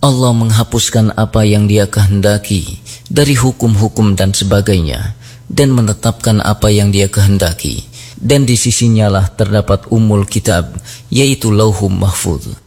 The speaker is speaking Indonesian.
Allah menghapuskan apa yang Dia kehendaki dari hukum-hukum dan sebagainya, dan menetapkan apa yang Dia kehendaki, dan di sisinya lah terdapat Ummul Kitab, yaitu Lauhum Mahfuz.